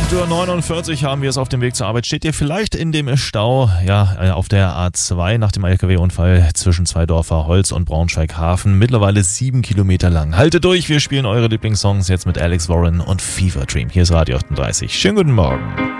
8:49 Uhr haben wir es auf dem Weg zur Arbeit. Steht ihr vielleicht in dem Stau, auf der A2 nach dem LKW-Unfall zwischen Zweidorfer Holz und Braunschweig-Hafen. Mittlerweile 7 Kilometer lang. Haltet durch, wir spielen eure Lieblingssongs jetzt mit Alex Warren und Fever Dream. Hier ist Radio 38. Schönen guten Morgen.